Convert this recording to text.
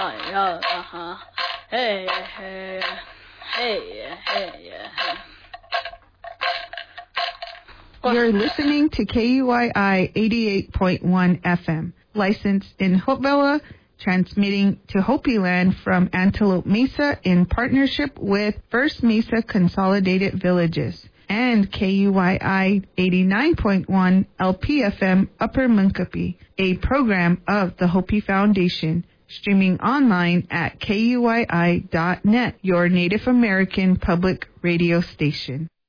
Hey, hey, hey, hey. You're listening to KUYI 88.1 FM, licensed in Hopevilla, transmitting to Hopi Land from Antelope Mesa in partnership with First Mesa Consolidated Villages, and KUYI 89.1 LPFM Upper Munkapi, a program of the Hopi Foundation, streaming online at KUYI.net, your Native American public radio station.